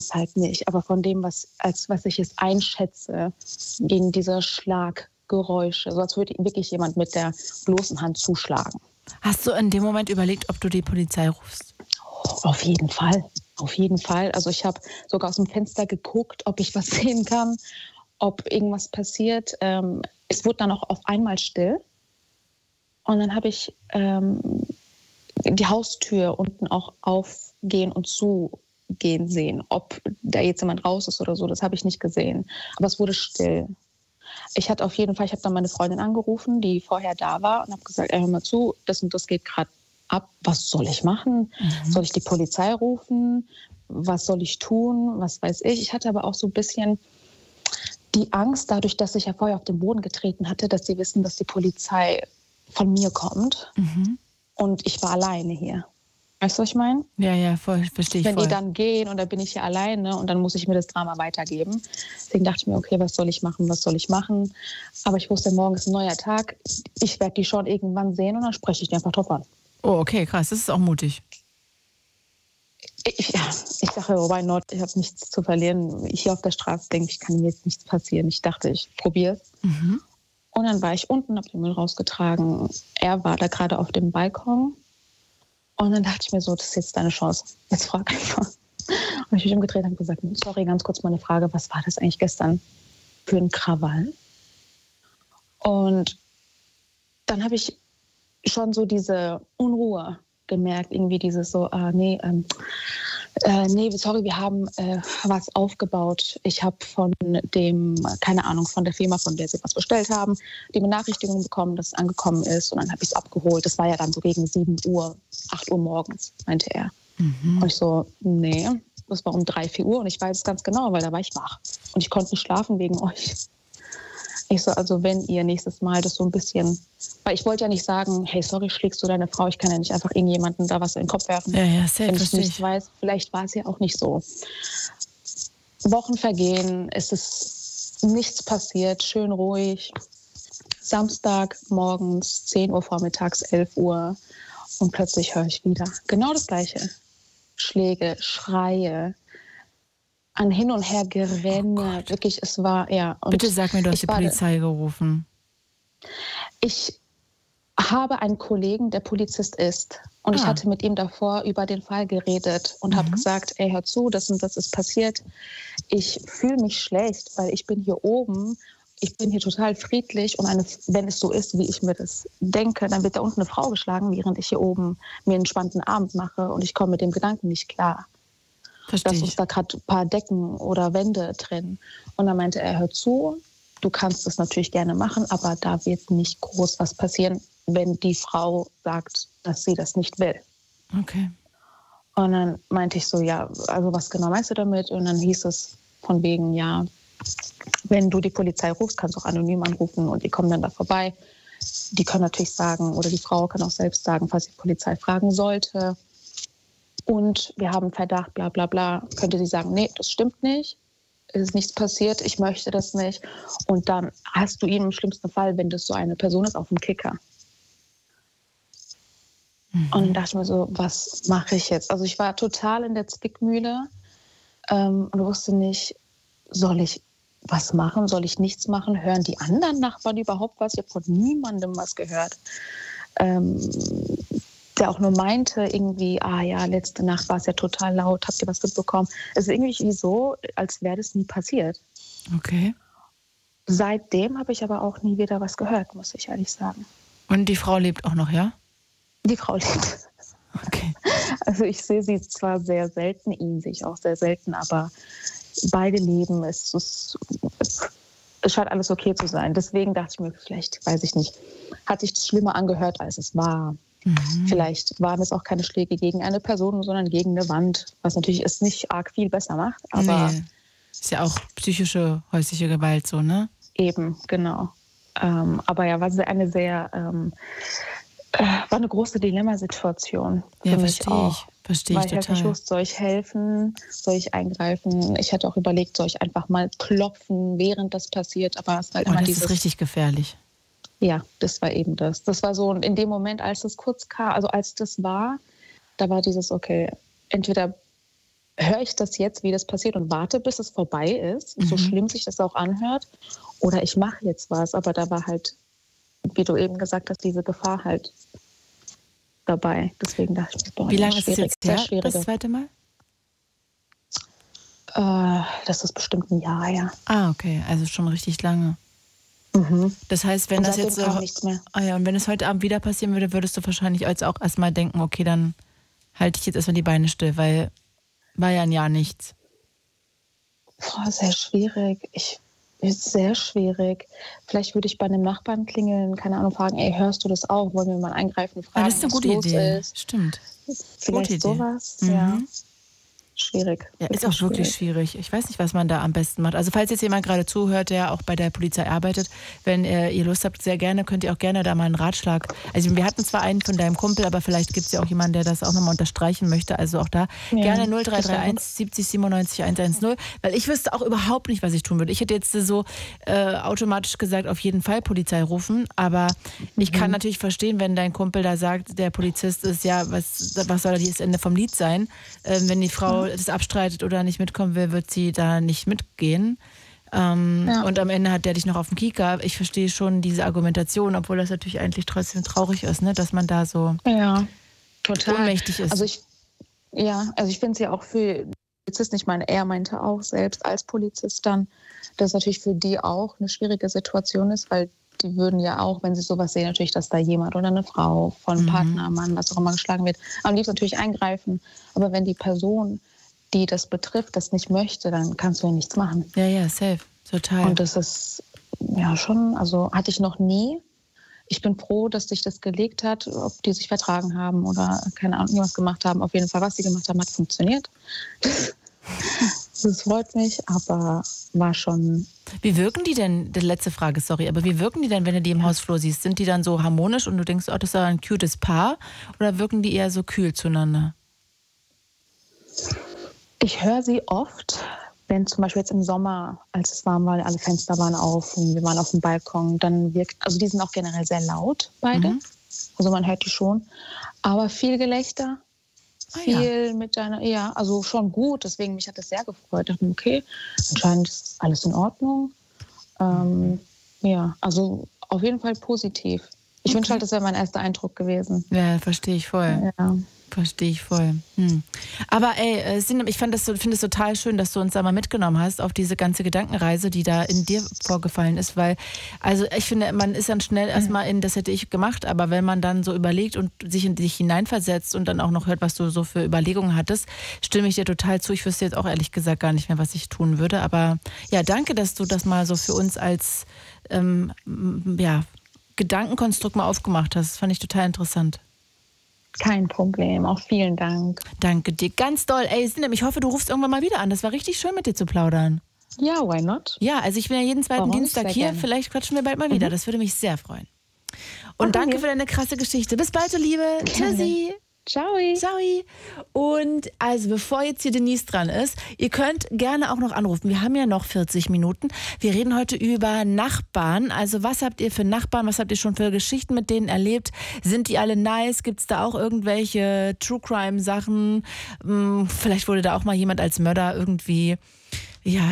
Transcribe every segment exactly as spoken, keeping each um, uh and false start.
es halt nicht. Aber von dem, was, als was ich es einschätze, gegen diese Schlaggeräusche, so als würde wirklich jemand mit der bloßen Hand zuschlagen. Hast du in dem Moment überlegt, ob du die Polizei rufst? Auf jeden Fall, auf jeden Fall. Also ich habe sogar aus dem Fenster geguckt, ob ich was sehen kann, ob irgendwas passiert. Ähm, es wurde dann auch auf einmal still. Und dann habe ich ähm, die Haustür unten auch aufgehen und zugehen sehen. Ob da jetzt jemand raus ist oder so, das habe ich nicht gesehen. Aber es wurde still. Ich hatte auf jeden Fall, ich habe dann meine Freundin angerufen, die vorher da war, und habe gesagt, ey, hör mal zu, das und das geht gerade ab. Was soll ich machen? Mhm. Soll ich die Polizei rufen? Was soll ich tun? Was weiß ich? Ich hatte aber auch so ein bisschen die Angst, dadurch, dass ich ja vorher auf den Boden getreten hatte, dass sie wissen, dass die Polizei von mir kommt. Mhm. Und ich war alleine hier. Weißt du, was ich meine? Ja, ja, voll, verstehe ich Wenn voll. die dann gehen und dann bin ich hier alleine und dann muss ich mir das Drama weitergeben. Deswegen dachte ich mir, okay, was soll ich machen, was soll ich machen? Aber ich wusste, morgen ist ein neuer Tag. Ich werde die schon irgendwann sehen und dann spreche ich die einfach drauf an. Oh, okay, krass, das ist auch mutig. Ich, ja, ich sage, why not? Ich habe nichts zu verlieren. Ich hier auf der Straße denke, ich kann mir jetzt nichts passieren. Ich dachte, ich probiere es. Mhm. Und dann war ich unten, habe den Müll rausgetragen. Er war da gerade auf dem Balkon. Und dann dachte ich mir so, das ist jetzt deine Chance. Jetzt frag einfach. Und ich mich umgedreht und gesagt, sorry, ganz kurz mal eine Frage. Was war das eigentlich gestern für ein Krawall? Und dann habe ich schon so diese Unruhe gemerkt. Irgendwie dieses so, ah, nee, ähm, äh, nee, sorry, wir haben äh, was aufgebaut. Ich habe von dem, keine Ahnung, von der Firma, von der sie was bestellt haben, die Benachrichtigung bekommen, dass es angekommen ist. Und dann habe ich es abgeholt. Das war ja dann so gegen sieben Uhr, acht Uhr morgens, meinte er. Mhm. Und ich so, nee, das war um drei, vier Uhr. Und ich weiß es ganz genau, weil da war ich wach. Und ich konnte nicht schlafen wegen euch. Ich so, also wenn ihr nächstes Mal das so ein bisschen, weil ich wollte ja nicht sagen, hey, sorry, schlägst du deine Frau, ich kann ja nicht einfach irgendjemanden da was in den Kopf werfen. Ja, ja, safe, wenn ich nicht weiß, vielleicht war es ja auch nicht so. Wochen vergehen, es ist nichts passiert, schön ruhig. Samstag morgens, zehn Uhr vormittags, elf Uhr und plötzlich höre ich wieder genau das Gleiche. Schläge, Schreie, an hin und her gerenne, oh wirklich, es war, ja. Und bitte sag mir, du hast die Polizei gerufen. Ich habe einen Kollegen, der Polizist ist. Und ah. ich hatte mit ihm davor über den Fall geredet und mhm. habe gesagt, ey, hör zu, das und das ist passiert. Ich fühle mich schlecht, weil ich bin hier oben, ich bin hier total friedlich und eine, wenn es so ist, wie ich mir das denke, dann wird da unten eine Frau geschlagen, während ich hier oben mir einen entspannten Abend mache und ich komme mit dem Gedanken nicht klar. Verstehe dass uns da gerade ein paar Decken oder Wände trennen. Und dann meinte er, hör zu, du kannst das natürlich gerne machen, aber da wird nicht groß was passieren, wenn die Frau sagt, dass sie das nicht will. Okay. Und dann meinte ich so, ja, also was genau meinst du damit? Und dann hieß es von wegen, ja, wenn du die Polizei rufst, kannst du auch anonym anrufen und die kommen dann da vorbei. Die können natürlich sagen, oder die Frau kann auch selbst sagen, falls die Polizei fragen sollte, und wir haben Verdacht, bla bla bla, könnte sie sagen, nee, das stimmt nicht, es ist nichts passiert, ich möchte das nicht. Und dann hast du ihn im schlimmsten Fall, wenn das so eine Person ist, auf dem Kicker. Mhm. Und dann dachte ich mir so, was mache ich jetzt? Also ich war total in der Zwickmühle ähm, und wusste nicht, soll ich was machen, soll ich nichts machen? Hören die anderen Nachbarn überhaupt was? Ich habe von niemandem was gehört. Ähm, der auch nur meinte irgendwie, ah ja, letzte Nacht war es ja total laut, habt ihr was mitbekommen? Es ist irgendwie so, als wäre das nie passiert. Okay. Seitdem habe ich aber auch nie wieder was gehört, muss ich ehrlich sagen. Und die Frau lebt auch noch, ja? Die Frau lebt. Okay. Also ich sehe sie zwar sehr selten, ihn sehe ich auch sehr selten, aber beide leben, es, es, es scheint alles okay zu sein. Deswegen dachte ich mir, vielleicht, weiß ich nicht, hat sich das schlimmer angehört, als es war. Mhm. Vielleicht waren es auch keine Schläge gegen eine Person, sondern gegen eine Wand, was natürlich es nicht arg viel besser macht. Aber nee, ist ja auch psychische häusliche Gewalt so, ne? Eben, genau. Ähm, aber ja, war eine sehr, ähm, äh, war eine große Dilemmasituation für ja, mich verstehe auch. Ich, verstehe weil ich ich halt nicht wusste, soll ich helfen, soll ich eingreifen? Ich hätte auch überlegt, soll ich einfach mal klopfen, während das passiert, aber es war halt oh, immer das dieses... ist richtig gefährlich. Ja, das war eben das. Das war so, und in dem Moment, als das kurz kam, also als das war, da war dieses, okay, entweder höre ich das jetzt, wie das passiert und warte, bis es vorbei ist, mhm. so schlimm sich das auch anhört, oder ich mache jetzt was. Aber da war halt, wie du eben gesagt hast, diese Gefahr halt dabei. Deswegen dachte ich mir, boah, wie lange ist es schwierig, jetzt her, das zweite Mal? Äh, das ist bestimmt ein Jahr, ja. Ah, okay, also schon richtig lange. Mhm. Das heißt, wenn und das jetzt so, nichts mehr. Ah ja, und wenn es heute Abend wieder passieren würde, würdest du wahrscheinlich jetzt auch erstmal denken, okay, dann halte ich jetzt erstmal die Beine still, weil war ja ein Jahr nichts. Boah, sehr schwierig. Ich ist sehr schwierig. Vielleicht würde ich bei einem Nachbarn klingeln, keine Ahnung, fragen, ey, hörst du das auch? Wollen wir mal eingreifen, fragen, ja, das ist eine was gute los Idee. ist? Stimmt. Vielleicht gute sowas, Idee. ja. Mhm. Schwierig. Ja, ist auch wirklich schwierig. Ich weiß nicht, was man da am besten macht. Also falls jetzt jemand gerade zuhört, der auch bei der Polizei arbeitet, wenn äh, ihr Lust habt, sehr gerne, könnt ihr auch gerne da mal einen Ratschlag. Also wir hatten zwar einen von deinem Kumpel, aber vielleicht gibt es ja auch jemanden, der das auch nochmal unterstreichen möchte. Also auch da ja, gerne null drei drei eins siebzig siebenundneunzig hundertzehn, weil ich wüsste auch überhaupt nicht, was ich tun würde. Ich hätte jetzt so äh, automatisch gesagt, auf jeden Fall Polizei rufen, aber mhm. ich kann natürlich verstehen, wenn dein Kumpel da sagt, der Polizist ist, ja, was, was soll das Ende vom Lied sein, äh, wenn die Frau ja. das abstreitet oder nicht mitkommen will, wird sie da nicht mitgehen. Ähm, ja. Und am Ende hat der dich noch auf dem Kieker. Ich verstehe schon diese Argumentation, obwohl das natürlich eigentlich trotzdem traurig ist, ne? Dass man da so ja, total. ohnmächtig ist. Also ich, ja, also ich finde es ja auch für Polizisten, ich meine, er meinte auch selbst als Polizist dann, dass es natürlich für die auch eine schwierige Situation ist, weil die würden ja auch, wenn sie sowas sehen, natürlich, dass da jemand oder eine Frau von Mhm. Partner, Mann, was auch immer geschlagen wird, am liebsten natürlich eingreifen. Aber wenn die Person, die das betrifft, das nicht möchte, dann kannst du ja nichts machen. Ja, ja, safe, total. Und das ist ja schon, also hatte ich noch nie. Ich bin froh, dass sich das gelegt hat, ob die sich vertragen haben oder keine Ahnung, was gemacht haben. Auf jeden Fall, was sie gemacht haben, hat funktioniert. Das freut mich, aber war schon... Wie wirken die denn, die letzte Frage, sorry, aber wie wirken die denn, wenn du die im Hausflur siehst? Sind die dann so harmonisch und du denkst, oh, das ist ein cutes Paar? Oder wirken die eher so kühl zueinander? Ich höre sie oft, wenn zum Beispiel jetzt im Sommer, als es warm war, alle Fenster waren auf und wir waren auf dem Balkon, dann wirkt, also die sind auch generell sehr laut, beide. Mhm. Also man hört die schon. Aber viel Gelächter, ah, viel ja. mit deiner, ja, also schon gut. Deswegen, mich hat das sehr gefreut. Ich dachte, okay, anscheinend ist alles in Ordnung. Ähm, ja, also auf jeden Fall positiv. Ich okay. wünsche halt, das wäre mein erster Eindruck gewesen. Ja, verstehe ich voll. Ja. Verstehe ich voll. Hm. Aber ey, ich fand das so, finde es total schön, dass du uns da mal mitgenommen hast auf diese ganze Gedankenreise, die da in dir vorgefallen ist, weil, also ich finde, man ist dann schnell erstmal in, das hätte ich gemacht, aber wenn man dann so überlegt und sich in dich hineinversetzt und dann auch noch hört, was du so für Überlegungen hattest, stimme ich dir total zu. Ich wüsste jetzt auch ehrlich gesagt gar nicht mehr, was ich tun würde, aber ja, danke, dass du das mal so für uns als ähm, ja, Gedankenkonstrukt mal aufgemacht hast. Das fand ich total interessant. Kein Problem, auch vielen Dank. Danke dir, ganz doll. Ey, Sinem, ich hoffe, du rufst irgendwann mal wieder an. Das war richtig schön, mit dir zu plaudern. Ja, why not? Ja, also ich bin ja jeden zweiten Warum? Dienstag hier. Gerne. Vielleicht quatschen wir bald mal wieder. Mhm. Das würde mich sehr freuen. Und okay. danke für deine krasse Geschichte. Bis bald, du Liebe. Tschüssi. Ciao. Ciao. Und also bevor jetzt hier Denise dran ist, ihr könnt gerne auch noch anrufen. Wir haben ja noch vierzig Minuten. Wir reden heute über Nachbarn. Also was habt ihr für Nachbarn? Was habt ihr schon für Geschichten mit denen erlebt? Sind die alle nice? Gibt es da auch irgendwelche True-Crime-Sachen? Vielleicht wurde da auch mal jemand als Mörder irgendwie ja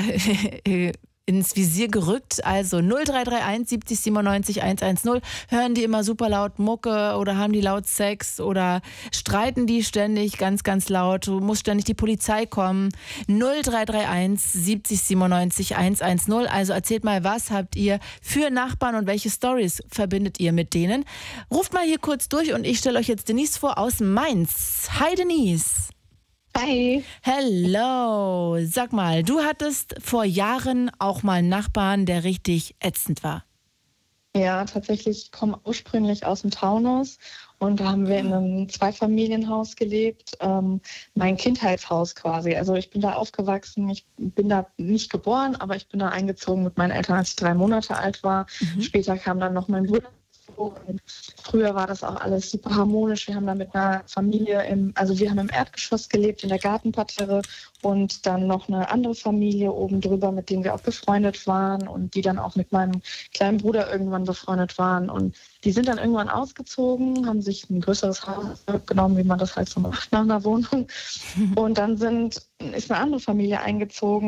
ins Visier gerückt. Also null drei drei eins siebzig siebenundneunzig hundertzehn. Hören die immer super laut Mucke oder haben die laut Sex oder streiten die ständig ganz, ganz laut? Du musst ständig die Polizei kommen. null drei drei eins siebzig siebenundneunzig hundertzehn. Also erzählt mal, was habt ihr für Nachbarn und welche Storys verbindet ihr mit denen? Ruft mal hier kurz durch und ich stelle euch jetzt Denise vor aus Mainz. Hi Denise. Hi. Hello. Sag mal, du hattest vor Jahren auch mal einen Nachbarn, der richtig ätzend war. Ja, tatsächlich. Ich komme ursprünglich aus dem Taunus und da haben wir in einem Zweifamilienhaus gelebt, ähm, mein Kindheitshaus quasi. Also ich bin da aufgewachsen, ich bin da nicht geboren, aber ich bin da eingezogen mit meinen Eltern, als ich drei Monate alt war. Mhm. Später kam dann noch mein Bruder Und früher war das auch alles super harmonisch. Wir haben da mit einer Familie, im, also wir haben im Erdgeschoss gelebt, in der Gartenparterre und dann noch eine andere Familie oben drüber, mit denen wir auch befreundet waren und die dann auch mit meinem kleinen Bruder irgendwann befreundet waren. Und die sind dann irgendwann ausgezogen, haben sich ein größeres Haus genommen, wie man das halt so macht nach einer Wohnung. Und dann sind, ist eine andere Familie eingezogen.